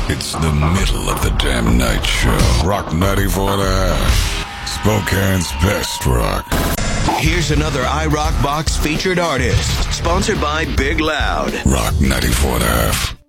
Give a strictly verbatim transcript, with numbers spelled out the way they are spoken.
It's the middle of the damn night show. Rock ninety-four and a half. Spokane's best rock. Here's another iRock Box featured artist, sponsored by Big Loud. Rock ninety-four and a half.